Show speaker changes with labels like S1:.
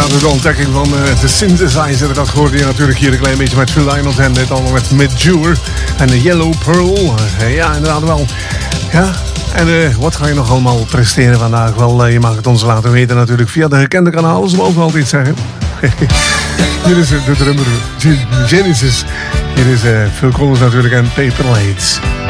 S1: de ontdekking van de synthesizer. Dat hoorde je natuurlijk hier een klein beetje met Phil Lynott en dit allemaal met Midjour en de Yellow Pearl. Ja, inderdaad wel. Ja, en wat ga je nog allemaal presteren vandaag? Wel, je mag het ons laten weten natuurlijk via de gekende kanalen, zoals we altijd zeggen. Hier is de drummer Genesis. Hier is Phil Collins natuurlijk en Paper Lights.